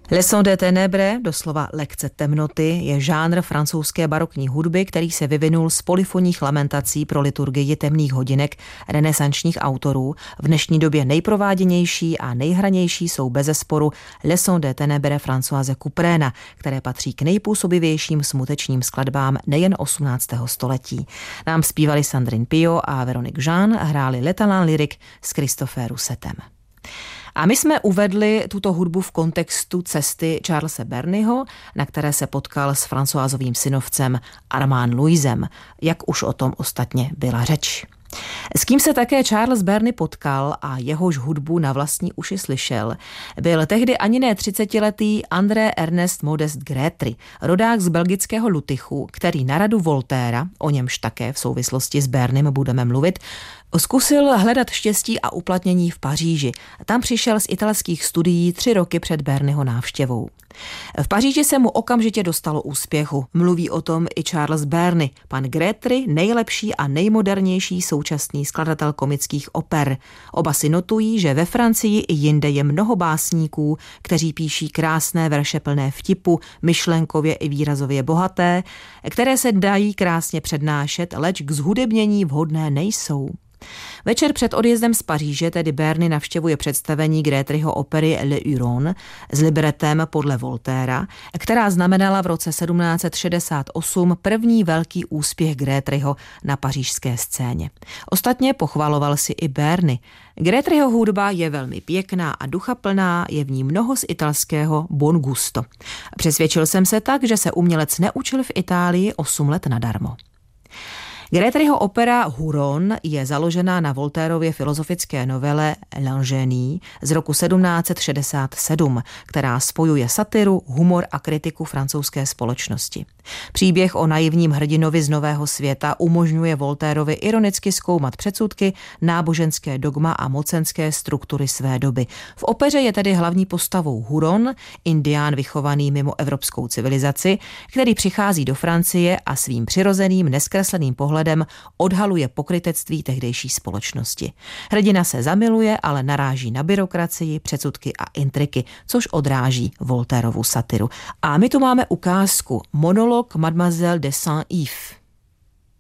Leçons de ténèbres, doslova lekce temnoty, je žánr francouzské barokní hudby, který se vyvinul z polyfonních lamentací pro liturgii temných hodinek renesančních autorů. V dnešní době nejprováděnější a nejhranější jsou bezesporu Leçons de ténèbres Françoise Couperéna, které patří k nejpůsobivějším smutečním skladbám nejen 18. století. Nám zpívali Sandrine Pio a Véronique Jeanne, hráli Le Talent lyrique s Christophe Roussetem. A my jsme uvedli tuto hudbu v kontextu cesty Charlese Bernyho, na které se potkal s Françoisovým synovcem Armand Louisem, jak už o tom ostatně byla řeč. S kým se také Charles Berny potkal a jehož hudbu na vlastní uši slyšel, byl tehdy ani ne 30letý André Ernest Modest Grétry, rodák z belgického Lutychu, který na radu Voltaira, o němž také v souvislosti s Bernym budeme mluvit, zkusil hledat štěstí a uplatnění v Paříži. Tam přišel z italských studií 3 roky před Bernyho návštěvou. V Paříži se mu okamžitě dostalo úspěchu. Mluví o tom i Charles Berny, pan Grétry, nejlepší a nejmodernější současný skladatel komických oper. Oba si notují, že ve Francii i jinde je mnoho básníků, kteří píší krásné verše plné vtipu, myšlenkově i výrazově bohaté, které se dají krásně přednášet, leč k zhudebnění vhodné nejsou. Večer před odjezdem z Paříže tedy Berny navštěvuje představení Grétryho opery Le Huron s libretem podle Voltaira, která znamenala v roce 1768 první velký úspěch Grétryho na pařížské scéně. Ostatně pochvaloval si i Berny. Grétryho hudba je velmi pěkná a duchaplná, je v ní mnoho z italského bon gusto. Přesvědčil jsem se tak, že se umělec neučil v Itálii 8 let nadarmo. Grétryho opera Huron je založená na Voltairově filozofické novele L'Ingénie z roku 1767, která spojuje satiru, humor a kritiku francouzské společnosti. Příběh o naivním hrdinovi z nového světa umožňuje Voltairovi ironicky zkoumat předsudky, náboženské dogma a mocenské struktury své doby. V opeře je tedy hlavní postavou Huron, indián vychovaný mimo evropskou civilizaci, který přichází do Francie a svým přirozeným, neskresleným pohledem odhaluje pokrytectví tehdejší společnosti. Hrdina se zamiluje, ale naráží na byrokracii, předsudky a intriky, což odráží Voltairovu satiru. A my tu máme ukázku monolog Mademoiselle de Saint-Yves.